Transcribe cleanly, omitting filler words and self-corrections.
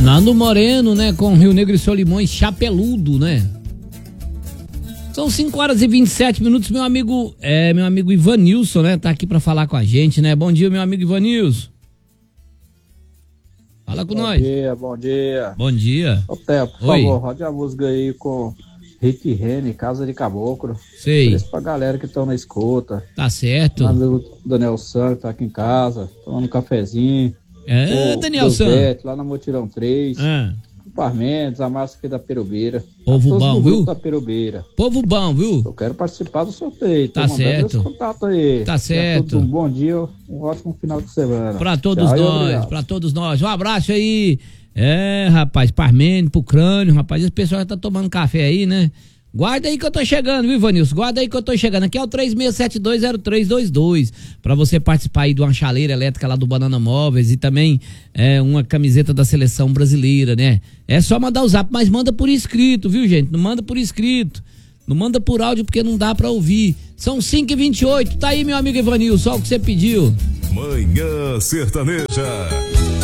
Nando Moreno, né? Com Rio Negro e Solimões, Chapeludo, né? São 5h27, meu amigo Ivanilson, né? Tá aqui pra falar com a gente, né? Bom dia, meu amigo Ivanilson. Fala com nós. Bom dia. Bom dia. Ô, Theo, por favor, rode a música aí com Rick Rene, Casa de Caboclo. Sei. Isso pra galera que estão na escuta. Tá certo. Meu amigo Daniel Santos tá aqui em casa, tomando um cafezinho. Daniel Santos. Lá na Motirão 3. O Parmendes, a massa aqui da Perubeira. Povo bom, viu? Da Perubeira. Povo bom, viu? Eu quero participar do sorteio. Tá certo. Contato aí. Tá certo. Um bom dia, um ótimo final de semana. Pra todos nós. Um abraço aí. Rapaz, Parmendes, pro Crânio, rapaz. Esse pessoal já tá tomando café aí, né? Guarda aí que eu tô chegando, viu, Ivanilson? Guarda aí que eu tô chegando. Aqui é o 36720322. Pra você participar aí de uma chaleira elétrica lá do Banana Móveis e também uma camiseta da seleção brasileira, né? É só mandar o zap, mas manda por escrito, viu, gente? Não manda por escrito. Não manda por áudio porque não dá pra ouvir. São 5h28. Tá aí, meu amigo Ivanilson, só o que você pediu. Manhã Sertaneja.